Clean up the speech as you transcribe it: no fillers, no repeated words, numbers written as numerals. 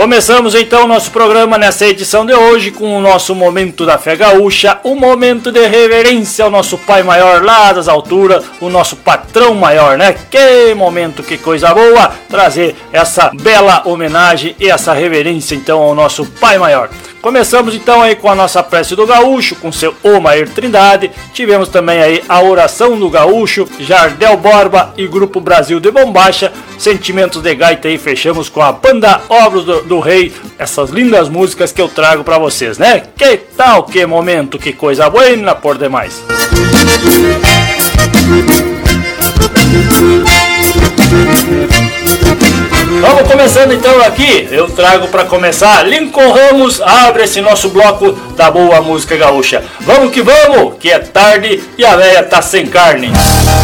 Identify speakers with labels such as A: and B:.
A: Começamos então o nosso programa nessa edição de hoje com o nosso Momento da Fé Gaúcha, um momento de reverência ao nosso Pai Maior lá das alturas, o nosso patrão maior, né? Que momento, que coisa boa trazer essa bela homenagem e essa reverência então ao nosso Pai Maior. Começamos então aí com a nossa prece do gaúcho, com seu Omair Trindade. Tivemos também aí a oração do gaúcho, Jardel Borba e Grupo Brasil de Bombacha. Sentimentos de gaita aí, fechamos com a banda Obras do Rei. Essas lindas músicas que eu trago pra vocês, né? Que tal, que momento, que coisa buena por demais. Vamos começando então aqui, eu trago para começar Lincoln Ramos, abre esse nosso bloco da boa música gaúcha. Vamos, que é tarde e a véia tá sem carne.